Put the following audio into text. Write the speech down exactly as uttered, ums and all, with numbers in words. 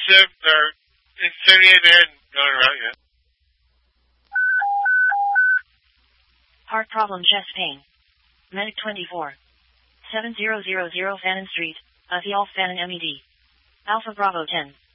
seven, or in seventy-eight there and going around, yeah. Heart problem, chest pain. Medic twenty-four. seven zero zero zero Fannin Street, Athial Fannin M E D. Alpha Bravo ten.